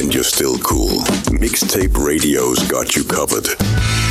and you're still cool. Mixtape Radio's got you covered.